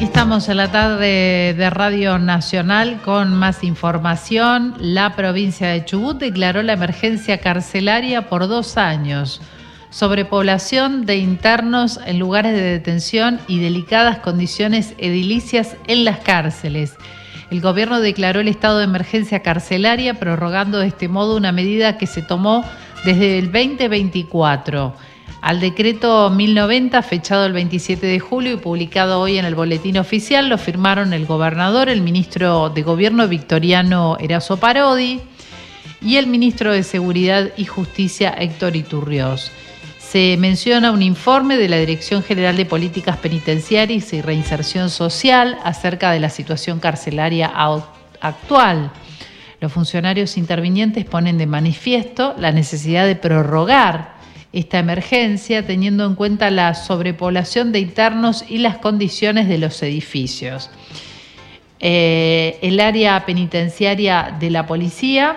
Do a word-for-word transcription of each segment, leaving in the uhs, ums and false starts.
Aquí estamos en la tarde de Radio Nacional con más información. La provincia de Chubut declaró la emergencia carcelaria por dos años. Sobrepoblación de internos en lugares de detención y delicadas condiciones edilicias en las cárceles. El gobierno declaró el estado de emergencia carcelaria, prorrogando de este modo una medida que se tomó desde el veinte veinticuatro. Al decreto mil noventa, fechado el veintisiete de julio y publicado hoy en el Boletín Oficial, lo firmaron el gobernador, el ministro de Gobierno Victoriano Erazo Parodi y el ministro de Seguridad y Justicia Héctor Iturrioz. Se menciona un informe de la Dirección General de Políticas Penitenciarias y Reinserción Social acerca de la situación carcelaria actual. Los funcionarios intervinientes ponen de manifiesto la necesidad de prorrogar esta emergencia teniendo en cuenta la sobrepoblación de internos y las condiciones de los edificios. Eh, el área penitenciaria de la policía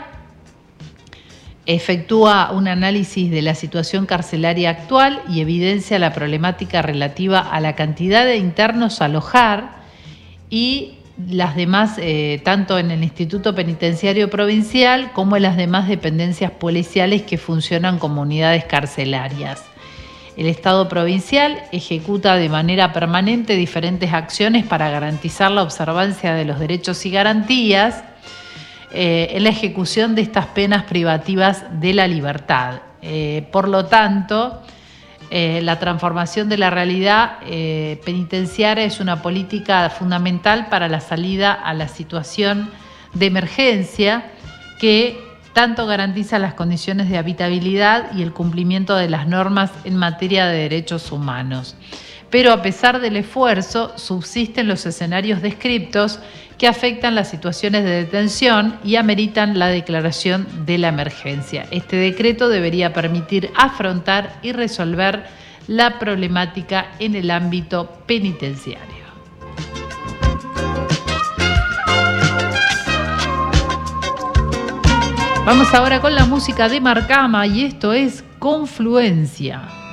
efectúa un análisis de la situación carcelaria actual y evidencia la problemática relativa a la cantidad de internos a alojar y las demás, eh, tanto en el Instituto Penitenciario Provincial como en las demás dependencias policiales que funcionan como unidades carcelarias. El Estado provincial ejecuta de manera permanente diferentes acciones para garantizar la observancia de los derechos y garantías eh, en la ejecución de estas penas privativas de la libertad. Eh, por lo tanto, Eh, la transformación de la realidad eh, penitenciaria es una política fundamental para la salida a la situación de emergencia que tanto garantiza las condiciones de habitabilidad y el cumplimiento de las normas en materia de derechos humanos. Pero a pesar del esfuerzo, subsisten los escenarios descriptos que afectan las situaciones de detención y ameritan la declaración de la emergencia. Este decreto debería permitir afrontar y resolver la problemática en el ámbito penitenciario. Vamos ahora con la música de Marcama y esto es Confluencia.